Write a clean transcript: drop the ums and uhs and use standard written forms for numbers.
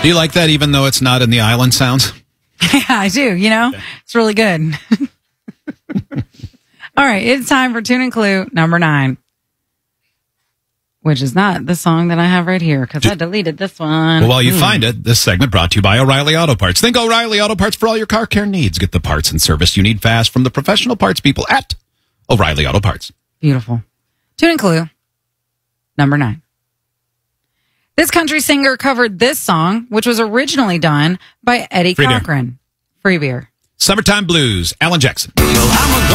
Do you like that even though it's not in the island sounds? Yeah, I do. You know, it's really good. All right, it's time for Tune and Clue number 9, which is not the song that I have right here because I deleted this one. Well, while you find it, this segment brought to you by O'Reilly Auto Parts. Think O'Reilly Auto Parts for all your car care needs. Get the parts and service you need fast from the professional parts people at O'Reilly Auto Parts. Beautiful. Tune and Clue number 9. This country singer covered this song, which was originally done by Eddie Cochran. Free beer. Summertime Blues, Alan Jackson. Well, I'm